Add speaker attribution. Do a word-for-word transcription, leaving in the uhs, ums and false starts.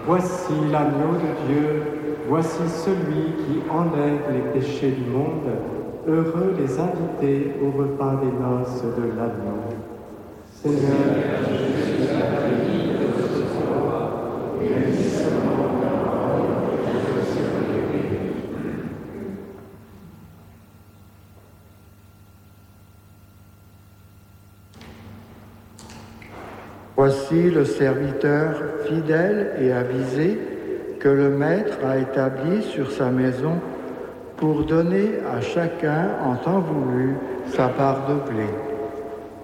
Speaker 1: Voici l'agneau de Dieu, voici celui qui enlève les péchés du monde. Heureux les invités au repas des noces de l'agneau. Seigneur, je suis accueilli de votre voix, mais seulement la parole que je serai.
Speaker 2: Voici le serviteur fidèle et avisé que le Maître a établi sur sa maison pour donner à chacun en temps voulu sa part de blé.